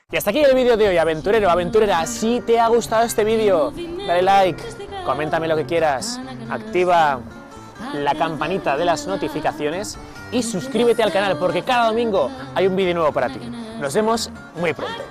Y hasta aquí el vídeo de hoy, aventurero, aventurera. Si te ha gustado este vídeo, dale like, coméntame lo que quieras, activa la campanita de las notificaciones y suscríbete al canal porque cada domingo hay un vídeo nuevo para ti. Nos vemos muy pronto.